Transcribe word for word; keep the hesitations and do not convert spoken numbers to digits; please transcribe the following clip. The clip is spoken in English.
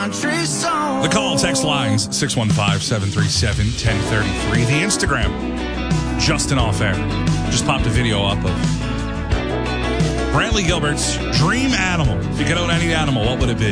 country song. The call text lines six one five, seven three seven, one zero three three. The Instagram, Justin Off Air. Just popped a video up of Brantley Gilbert's dream animal. If you could own any animal, what would it be?